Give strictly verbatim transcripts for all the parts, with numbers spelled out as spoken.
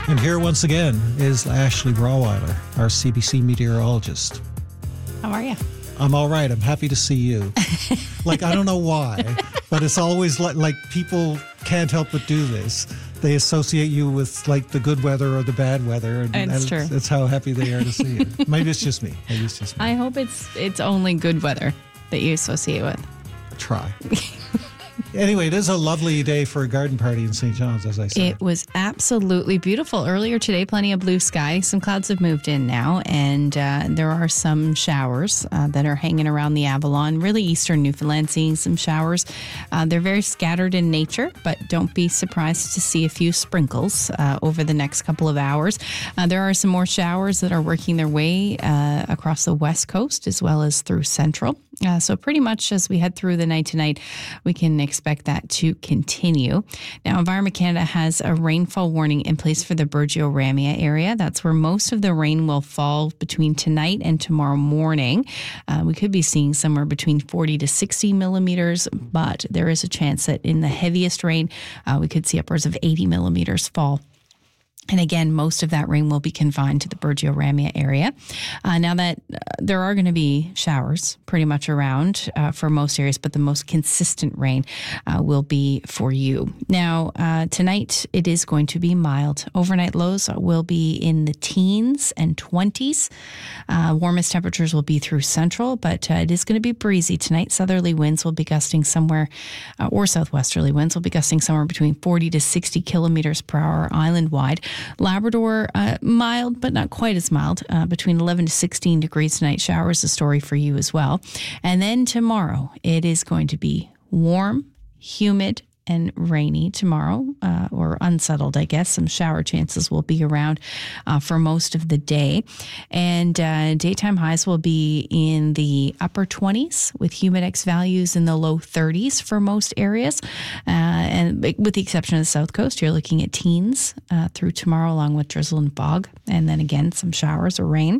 And here once again is Ashley Braweiler, our C B C meteorologist. How are you? I'm all right. I'm happy to see you. Like, I don't know why, but it's always like, like people can't help but do this. They associate you with like the good weather or the bad weather. And, it's and true. It's, it's how happy they are to see you. Maybe it's just me. Maybe it's just me. I hope it's it's only good weather that you associate with. Try. Anyway, it is a lovely day for a garden party in Saint John's, as I said. It was absolutely beautiful earlier today. Plenty of blue sky. Some clouds have moved in now, and uh, there are some showers uh, that are hanging around the Avalon. Really, eastern Newfoundland seeing some showers. Uh, they're very scattered in nature, but don't be surprised to see a few sprinkles uh, over the next couple of hours. Uh, there are some more showers that are working their way uh, across the west coast as well as through central. Uh, so pretty much as we head through the night tonight, we can expect that to continue. Now, Environment Canada has a rainfall warning in place for the Burgeo-Ramia area. That's where most of the rain will fall between tonight and tomorrow morning. Uh, we could be seeing somewhere between forty to sixty millimeters, but there is a chance that in the heaviest rain, uh, we could see upwards of eighty millimeters fall. And again, most of that rain will be confined to the Burgeo-Ramia area. Uh, now that uh, there are going to be showers pretty much around uh, for most areas, but the most consistent rain uh, will be for you. Now, uh, tonight it is going to be mild. Overnight lows will be in the teens and twenties. Uh, warmest temperatures will be through central, but uh, it is going to be breezy tonight. Southerly winds will be gusting somewhere, uh, or southwesterly winds will be gusting somewhere between forty to sixty kilometers per hour island-wide. Labrador, uh, mild, but not quite as mild, uh, between eleven to sixteen degrees tonight. Showers, a story for you as well. And then tomorrow, it is going to be warm, humid, and rainy tomorrow, uh, or unsettled, I guess. Some shower chances will be around uh, for most of the day. And uh, daytime highs will be in the upper twenties with humidex values in the low thirties for most areas. Uh, and with the exception of the south coast, you're looking at teens uh, through tomorrow along with drizzle and fog. And then again, some showers or rain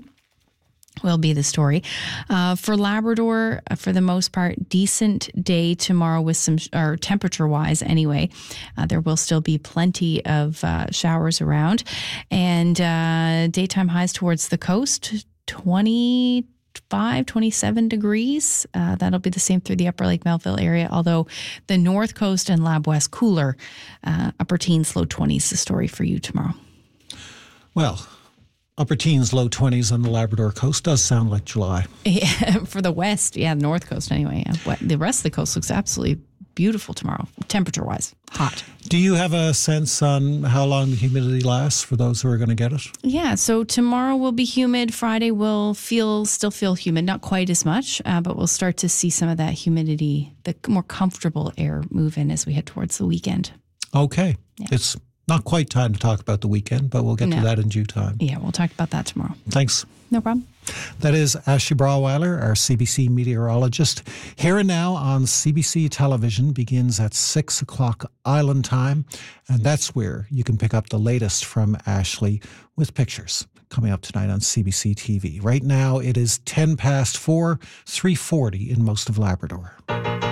will be the story. Uh, for Labrador, uh, for the most part, decent day tomorrow with some, or temperature-wise anyway. Uh, there will still be plenty of uh, showers around. And uh, daytime highs towards the coast, twenty-five, twenty-seven degrees. Uh, that'll be the same through the upper Lake Melville area, although the north coast and Lab West cooler. Uh, upper teens, low twenties, the story for you tomorrow. Well, upper teens, low twenties on the Labrador coast does sound like July. Yeah, for the west, yeah, north coast anyway. Yeah. The rest of the coast looks absolutely beautiful tomorrow, temperature-wise, hot. Do you have a sense on how long the humidity lasts for those who are going to get it? Yeah, so tomorrow will be humid. Friday will feel still feel humid, not quite as much, uh, but we'll start to see some of that humidity, the more comfortable air move in as we head towards the weekend. Okay. Yeah. It's not quite time to talk about the weekend, but we'll get No. to that in due time. Yeah, we'll talk about that tomorrow. Thanks. No problem. That is Ashley Braweiler, our C B C meteorologist. Here and Now on C B C television begins at six o'clock Island time, and that's where you can pick up the latest from Ashley with pictures coming up tonight on C B C T V. Right now it is ten past four, three forty in most of Labrador.